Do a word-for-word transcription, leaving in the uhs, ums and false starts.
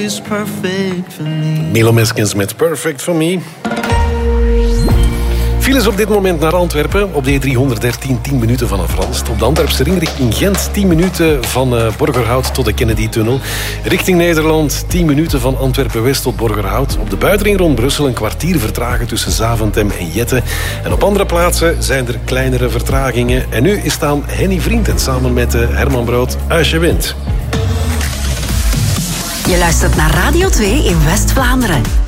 is perfect for me. Milo Meskens met Perfect for Me. Files op dit moment naar Antwerpen. Op de E driehonderddertien, tien minuten vanaf Randst. Op de Antwerpse ring richting Gent, tien minuten van uh, Borgerhout tot de Kennedy-tunnel. Richting Nederland, tien minuten van Antwerpen-West tot Borgerhout. Op de buitenring rond Brussel een kwartier vertragen tussen Zaventem en Jette. En op andere plaatsen zijn er kleinere vertragingen. En nu is staan Henny Vriend en samen met uh, Herman Brood Als je wint. Je luistert naar Radio twee in West-Vlaanderen.